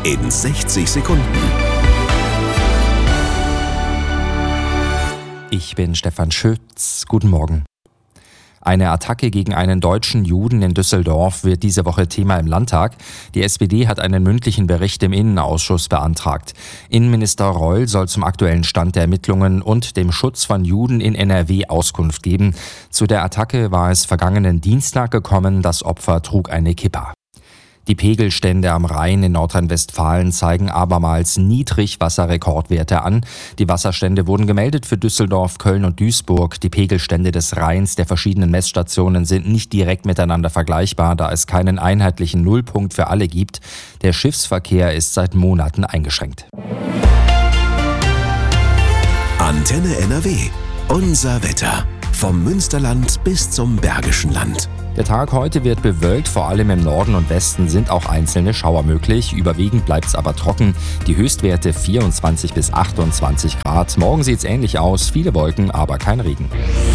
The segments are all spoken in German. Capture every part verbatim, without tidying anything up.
in sechzig Sekunden. Ich bin Stefan Schütz. Guten Morgen. Eine Attacke gegen einen deutschen Juden in Düsseldorf wird diese Woche Thema im Landtag. Die S P D hat einen mündlichen Bericht im Innenausschuss beantragt. Innenminister Reul soll zum aktuellen Stand der Ermittlungen und dem Schutz von Juden in N R W Auskunft geben. Zu der Attacke war es vergangenen Dienstag gekommen. Das Opfer trug eine Kippa. Die Pegelstände am Rhein in Nordrhein-Westfalen zeigen abermals Niedrigwasserrekordwerte an. Die Wasserstände wurden gemeldet für Düsseldorf, Köln und Duisburg. Die Pegelstände des Rheins der verschiedenen Messstationen sind nicht direkt miteinander vergleichbar, da es keinen einheitlichen Nullpunkt für alle gibt. Der Schiffsverkehr ist seit Monaten eingeschränkt. Antenne N R W. Unser Wetter. Vom Münsterland bis zum Bergischen Land. Der Tag heute wird bewölkt, vor allem im Norden und Westen sind auch einzelne Schauer möglich. Überwiegend bleibt es aber trocken. Die Höchstwerte vierundzwanzig bis achtundzwanzig Grad. Morgen sieht es ähnlich aus, viele Wolken, aber kein Regen.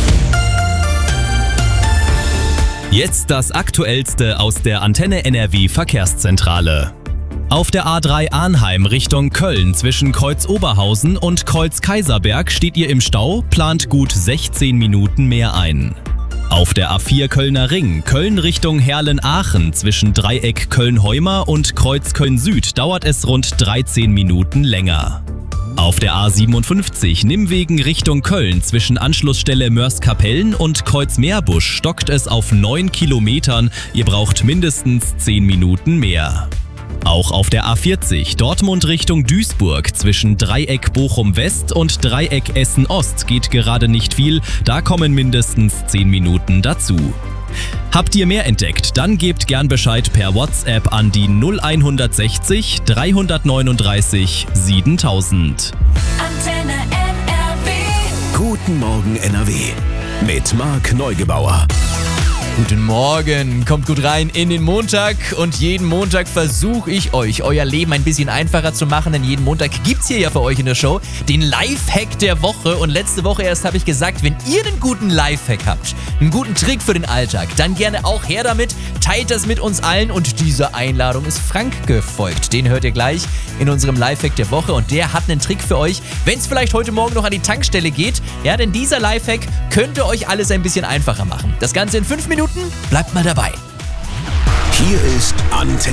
Jetzt das Aktuellste aus der Antenne N R W Verkehrszentrale. Auf der A drei Arnheim Richtung Köln zwischen Kreuz Oberhausen und Kreuz Kaiserberg steht ihr im Stau, plant gut sechzehn Minuten mehr ein. Auf der A vier Kölner Ring, Köln Richtung Herlen-Aachen zwischen Dreieck Köln-Heumer und Kreuz Köln-Süd dauert es rund dreizehn Minuten länger. Auf der A siebenundfünfzig Nimwegen Richtung Köln zwischen Anschlussstelle Mörs-Kapellen und Kreuz Meerbusch stockt es auf neun Kilometern, ihr braucht mindestens zehn Minuten mehr. Auch auf der A vierzig Dortmund Richtung Duisburg zwischen Dreieck Bochum-West und Dreieck Essen-Ost geht gerade nicht viel, da kommen mindestens zehn Minuten dazu. Habt ihr mehr entdeckt, dann gebt gern Bescheid per WhatsApp an die null eins sechzig dreihundertneununddreißig siebentausend. Antenne N R W. Guten Morgen N R W. Mit Marc Neugebauer. Guten Morgen, kommt gut rein in den Montag und jeden Montag versuche ich euch, euer Leben ein bisschen einfacher zu machen, denn jeden Montag gibt's hier ja für euch in der Show den Lifehack der Woche und letzte Woche erst habe ich gesagt, wenn ihr einen guten Lifehack habt, einen guten Trick für den Alltag, dann gerne auch her damit, teilt das mit uns allen und dieser Einladung ist Frank gefolgt. Den hört ihr gleich in unserem Lifehack der Woche und der hat einen Trick für euch, wenn es vielleicht heute Morgen noch an die Tankstelle geht, ja, denn dieser Lifehack könnte euch alles ein bisschen einfacher machen. Das Ganze in fünf Minuten. Bleibt mal dabei. Hier ist Antenne.